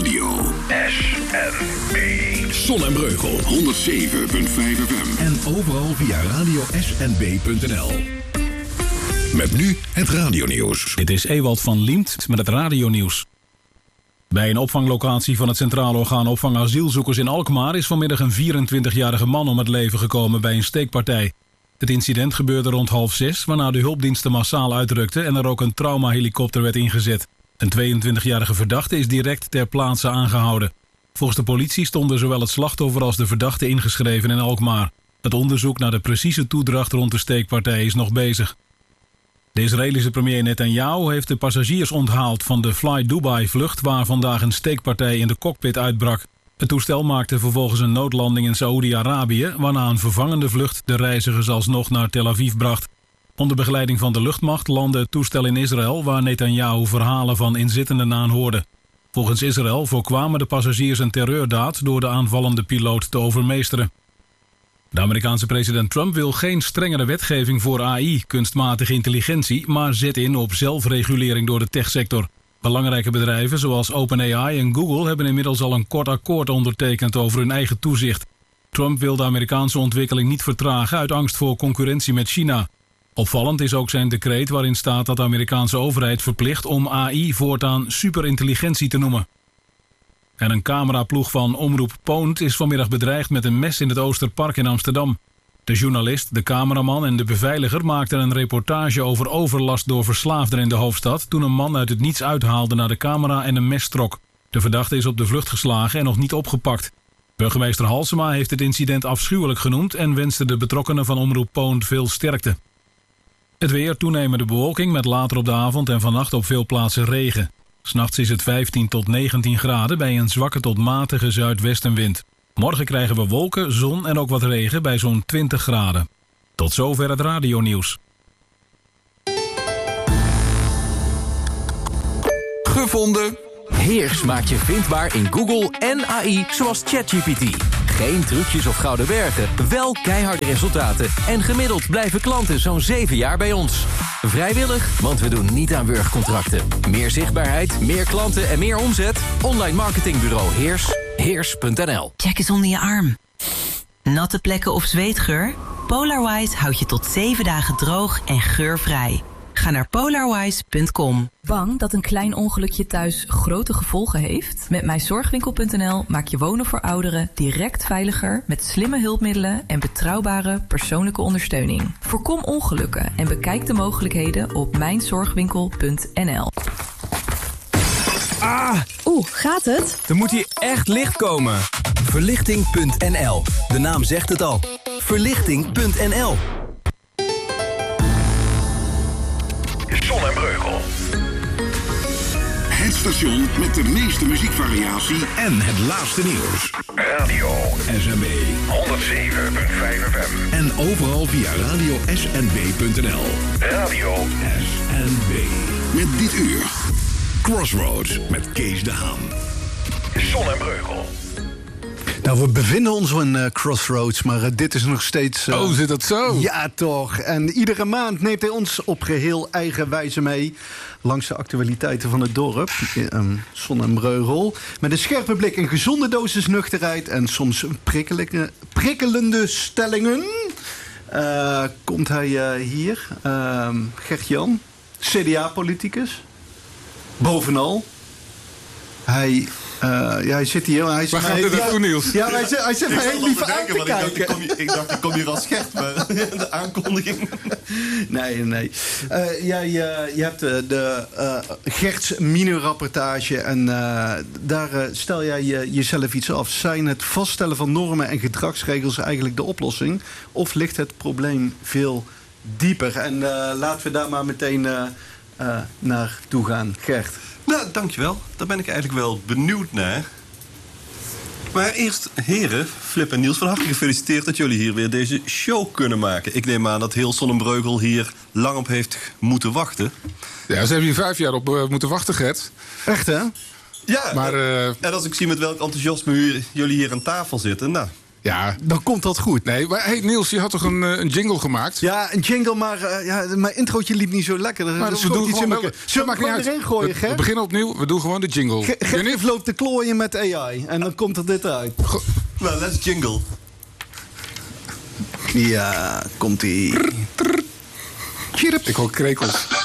Radio. SNB. Zon en Breugel. 107.5 FM. En overal via radiosnb.nl. Met nu het radionieuws. Dit is Ewald van Liemt met het radionieuws. Bij een opvanglocatie van het Centraal Orgaan Opvang Asielzoekers in Alkmaar is vanmiddag een 24-jarige man om het leven gekomen bij een steekpartij. Het incident gebeurde rond 5:30, waarna de hulpdiensten massaal uitrukten en er ook een traumahelikopter werd ingezet. Een 22-jarige verdachte is direct ter plaatse aangehouden. Volgens de politie stonden zowel het slachtoffer als de verdachte ingeschreven in Alkmaar. Het onderzoek naar de precieze toedracht rond de steekpartij is nog bezig. De Israëlische premier Netanyahu heeft de passagiers onthaald van de Fly Dubai-vlucht waar vandaag een steekpartij in de cockpit uitbrak. Het toestel maakte vervolgens een noodlanding in Saoedi-Arabië, waarna een vervangende vlucht de reizigers alsnog naar Tel Aviv bracht. Onder begeleiding van de luchtmacht landde het toestel in Israël, waar Netanyahu verhalen van inzittenden aanhoorde. Volgens Israël voorkwamen de passagiers een terreurdaad door de aanvallende piloot te overmeesteren. De Amerikaanse president Trump wil geen strengere wetgeving voor AI, kunstmatige intelligentie, maar zet in op zelfregulering door de techsector. Belangrijke bedrijven zoals OpenAI en Google hebben inmiddels al een kort akkoord ondertekend over hun eigen toezicht. Trump wil de Amerikaanse ontwikkeling niet vertragen uit angst voor concurrentie met China. Opvallend is ook zijn decreet waarin staat dat de Amerikaanse overheid verplicht om AI voortaan superintelligentie te noemen. En een cameraploeg van Omroep Poont is vanmiddag bedreigd met een mes in het Oosterpark in Amsterdam. De journalist, de cameraman en de beveiliger maakten een reportage over overlast door verslaafden in de hoofdstad toen een man uit het niets uithaalde naar de camera en een mes trok. De verdachte is op de vlucht geslagen en nog niet opgepakt. Burgemeester Halsema heeft het incident afschuwelijk genoemd en wenste de betrokkenen van Omroep Poont veel sterkte. Het weer, toenemende bewolking met later op de avond en vannacht op veel plaatsen regen. 'S Nachts is het 15 tot 19 graden bij een zwakke tot matige zuidwestenwind. Morgen krijgen we wolken, zon en ook wat regen bij zo'n 20 graden. Tot zover het radionieuws. Gevonden. Heers maakt je vindbaar in Google en AI zoals ChatGPT. Geen trucjes of gouden bergen, wel keiharde resultaten. En gemiddeld blijven klanten zo'n 7 jaar bij ons. Vrijwillig, want we doen niet aan wurgcontracten. Meer zichtbaarheid, meer klanten en meer omzet? Online marketingbureau Heers. Heers.nl. Check eens onder je arm. Natte plekken of zweetgeur? Polarwise houdt je tot 7 dagen droog en geurvrij. Ga naar polarwise.com. Bang dat een klein ongelukje thuis grote gevolgen heeft? Met mijzorgwinkel.nl maak je wonen voor ouderen direct veiliger met slimme hulpmiddelen en betrouwbare persoonlijke ondersteuning. Voorkom ongelukken en bekijk de mogelijkheden op mijnzorgwinkel.nl. Gaat het? Er moet hier echt licht komen. Verlichting.nl. De naam zegt het al. Verlichting.nl. Zon en Breugel. Het station met de meeste muziekvariatie en het laatste nieuws. Radio SNB. 107.5 FM. En overal via radiosnb.nl. Radio SNB. Met dit uur. Crossroads met Kees de Haan. Zon en Breugel. Nou, we bevinden ons in Crossroads, maar dit is nog steeds... zit dat zo? Ja, toch. En iedere maand neemt hij ons op geheel eigen wijze mee langs de actualiteiten van het dorp. Zon en Breugel. Met een scherpe blik, een gezonde dosis nuchterheid en soms prikkelende stellingen. Komt hij hier. Gert-Jan, CDA-politicus. Bovenal. Hij zit hier. Waar gaat dit naartoe, Niels? Ja, hij zit mij heel lief aan te kijken. Ik dacht, ik kom hier als Gert, maar de aankondiging. Nee. Je hebt de Gerts mini-rapportage en daar stel jij jezelf iets af. Zijn het vaststellen van normen en gedragsregels eigenlijk de oplossing? Of ligt het probleem veel dieper? En laten we daar maar meteen naartoe gaan. Gert. Nou, dankjewel. Daar ben ik eigenlijk wel benieuwd naar. Maar eerst, heren, Flip en Niels, van harte gefeliciteerd dat jullie hier weer deze show kunnen maken. Ik neem aan dat heel Zon en Breugel hier lang op heeft moeten wachten. Ja, ze hebben hier 5 jaar op moeten wachten, Gert. Echt, hè? Ja, maar, en als ik zie met welk enthousiasme jullie hier aan tafel zitten, nou, Ja. Dan komt dat goed. Nee, maar hey, Niels, je had toch een jingle gemaakt? Ja, een jingle, maar mijn introotje liep niet zo lekker. Dus we doen gewoon... Zullen we erin gooien, Ger? We beginnen opnieuw, we doen gewoon de jingle. Ger loopt te klooien met AI. En dan komt er dit uit. Nou, let's jingle. Ja, komt-ie. Ik hoor krekels.